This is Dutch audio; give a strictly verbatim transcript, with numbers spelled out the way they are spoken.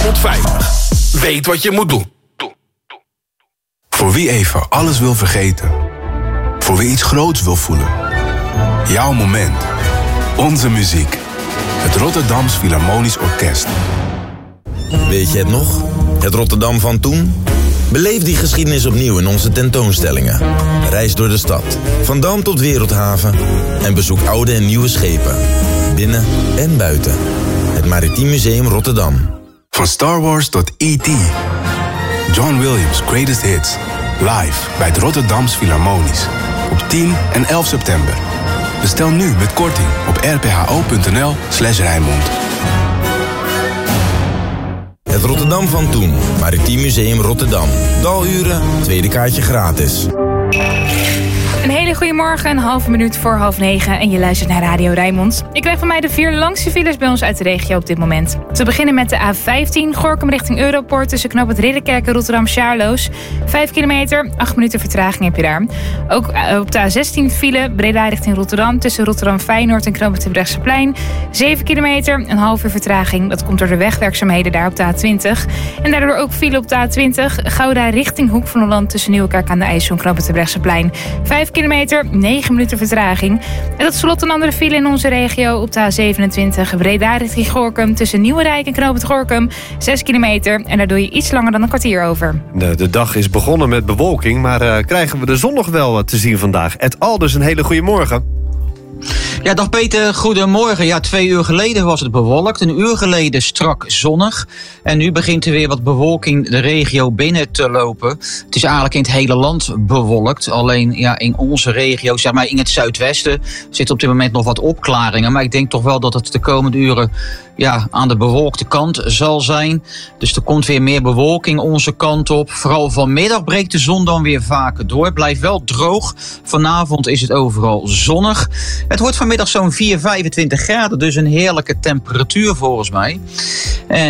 honderdvijftig. Weet wat je moet doen. Voor wie even alles wil vergeten. Voor wie iets groots wil voelen. Jouw moment. Onze muziek. Het Rotterdams Philharmonisch Orkest. Weet je het nog? Het Rotterdam van toen? Beleef die geschiedenis opnieuw in onze tentoonstellingen. Reis door de stad, van Dam tot Wereldhaven. En bezoek oude en nieuwe schepen. Binnen en buiten. Het Maritiem Museum Rotterdam. Van Star Wars tot E T John Williams' Greatest Hits. Live bij het Rotterdams Philharmonisch. Op tien en elf september. Bestel nu met korting op rpho.nl slash Rijnmond. Het Rotterdam van toen. Maritiem Museum Rotterdam. Daluren, tweede kaartje gratis. Een hele goede morgen, een halve minuut voor half negen en je luistert naar Radio Rijnmond. Ik krijg van mij de vier langste files bij ons uit de regio op dit moment. Te beginnen met de A vijftien, Gorinchem richting Europoort tussen knoop het Ridderkerk en Rotterdam-Charloes. Vijf kilometer, acht minuten vertraging heb je daar. Ook op de A zestien file, Breda richting Rotterdam tussen Rotterdam-Feyenoord en knoop het Terbrechtseplein. Zeven kilometer, een half uur vertraging. Dat komt door de wegwerkzaamheden daar op de A twintig. En daardoor ook file op de A twintig, Gouda richting Hoek van Holland tussen Nieuwekerk aan de IJssel en knoop het Terbrechtseplein. Vijf kilometer, negen minuten vertraging. En tot slot een andere file in onze regio op de A zevenentwintig. Breda richting Gorinchem tussen Nieuwerijk en knoop het Gorinchem. zes kilometer en daar doe je iets langer dan een kwartier over. De, de dag is begonnen met bewolking, maar uh, krijgen we de zon nog wel te zien vandaag. Ed Alders, een hele goede morgen. Ja, dag Peter, goedemorgen. Ja, twee uur geleden was het bewolkt, een uur geleden strak zonnig. En nu begint er weer wat bewolking de regio binnen te lopen. Het is eigenlijk in het hele land bewolkt. Alleen ja, in onze regio, zeg maar in het zuidwesten, zitten op dit moment nog wat opklaringen. Maar ik denk toch wel dat het de komende uren ja, aan de bewolkte kant zal zijn. Dus er komt weer meer bewolking onze kant op. Vooral vanmiddag breekt de zon dan weer vaker door. Het blijft wel droog. Vanavond is het overal zonnig. Het wordt vanmiddag zo'n vier, vijfentwintig graden, dus een heerlijke temperatuur volgens mij. En